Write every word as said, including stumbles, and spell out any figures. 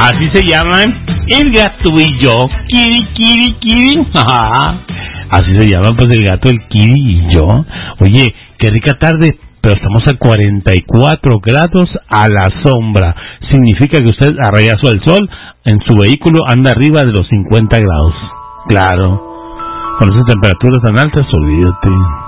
Así se llaman el gato y yo. Kiri, kiri, kiri. Así se llama pues el gato, el Kiri y yo. Oye, qué rica tarde, pero estamos a cuarenta y cuatro grados a la sombra. Significa que usted a rayazo del sol en su vehículo anda arriba de los cincuenta grados. Claro, con esas temperaturas tan altas, olvídate.